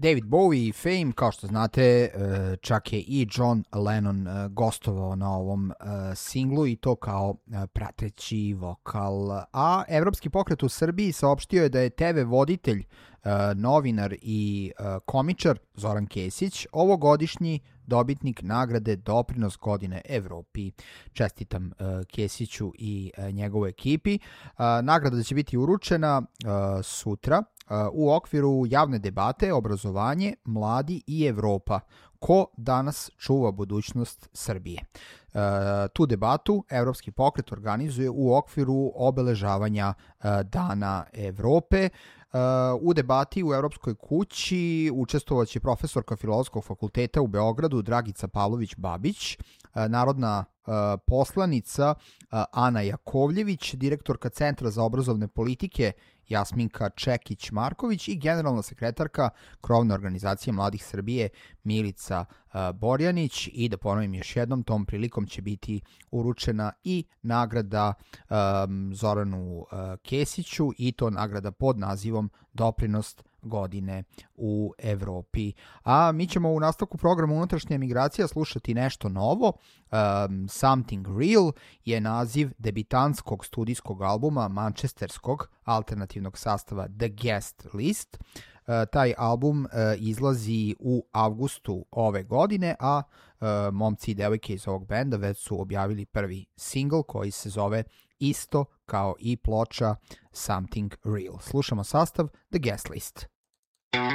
David Bowie i Fame, kao što znate, čak je i John Lennon gostovao na ovom singlu i to kao prateći vokal. A Evropski pokret u Srbiji saopštio je da je TV voditelj, novinar i komičar Zoran Kesić ovogodišnji dobitnik nagrade Doprinos godine Evropi. Čestitam Kesiću i njegovoj ekipi. Nagrada će biti uručena sutra u okviru javne debate obrazovanje, mladi i Evropa. Ko danas čuva budućnost Srbije? Tu debatu Evropski pokret organizuje u okviru obeležavanja Dana Evrope. U debati u Evropskoj kući učestvovaće profesorka Filozofskog fakulteta u Beogradu Dragica Pavlović-Babić, narodna poslanica Ana Jakovljević, direktorka Centra za obrazovne politike Jasminka Čekić-Marković i generalna sekretarka krovne organizacije Mladih Srbije Milica Borjanić. I da ponovim još jednom, tom prilikom će biti uručena i nagrada Zoranu Kesiću, i to nagrada pod nazivom Doprinos godine u Evropi. A mi ćemo u nastavku programa Unutrašnja emigracija slušati nešto novo. Something Real je naziv debitanskog studijskog albuma manchesterskog alternativnog sastava The Guest List. Taj album izlazi u avgustu ove godine, a momci i devojke iz ovog benda već su objavili prvi single koji se zove isto kao i ploča Something Real. Slušamo sastav The Guest List.